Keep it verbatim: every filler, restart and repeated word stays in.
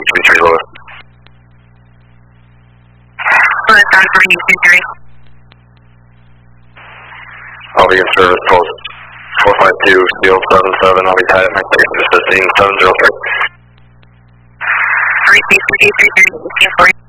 three three Louis. Louis, on for you, two three. I'll be in service post four five two, field seven seven. I'll be tied at my station, just fifteen seven zero three. three three three three three,